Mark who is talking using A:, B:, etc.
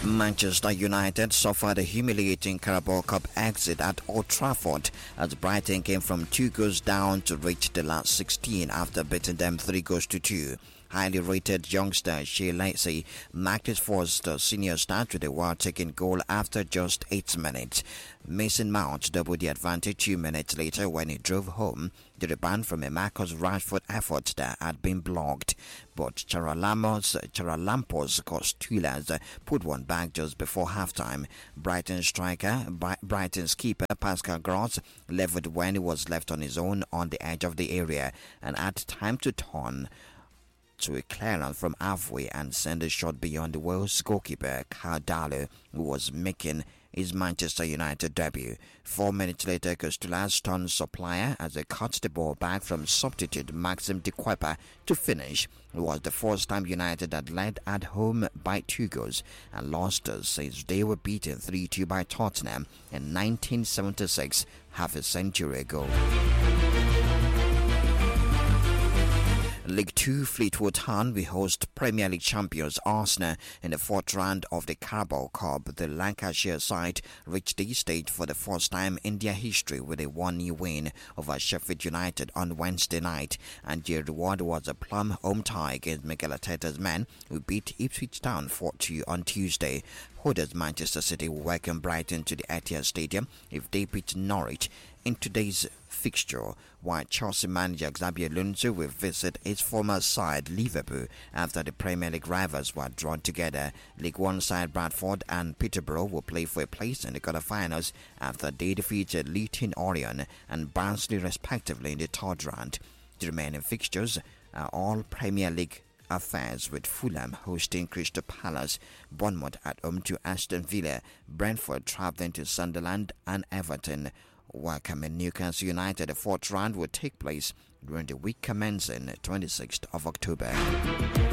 A: Manchester United suffered a humiliating Carabao Cup exit at Old Trafford as Brighton came from 2 goals down to reach the last 16 after beating them 3 goals to 2. Highly rated youngster Shea Lacey marked his first senior start with a well-taken goal after just 8 minutes. Mason Mount doubled the advantage 2 minutes later when he drove home the rebound from a Marcus Rashford effort that had been blocked. But Charalampos Costulas put one back just before halftime. Brighton's keeper Pascal Gross leveled when he was left on his own on the edge of the area and had time to turn to a clearance from halfway and send a shot beyond the Wales goalkeeper Karl Darlow, who was making his Manchester United debut. 4 minutes later, Costulas turned supplier as they cut the ball back from substitute Maxim de Quepa to finish. It was the first time United had led at home by 2 goals and lost since they were beaten 3-2 by Tottenham in 1976, half a century ago. League 2 Fleetwood Town will host Premier League champions Arsenal in the 4th round of the Carabao Cup. The Lancashire side reached this stage for the first time in their history with a 1-0 win over Sheffield United on Wednesday night, and their reward was a plum home tie against Mikel Arteta's men, who beat Ipswich Town 4-2 on Tuesday. Holders Manchester City will welcome Brighton to the Etihad Stadium if they beat Norwich in today's fixture, while Chelsea manager Xabi Alonso will visit his former side Liverpool after the Premier League rivals were drawn together. League 1 side Bradford and Peterborough will play for a place in the quarterfinals after they defeated Leyton Orient and Barnsley respectively in the 3rd round. The remaining fixtures are all Premier League affairs, with Fulham hosting Crystal Palace, Bournemouth at home to Aston Villa, Brentford travelling to Sunderland, and Everton welcoming Newcastle United. The 4th round will take place during the week commencing 26th of October.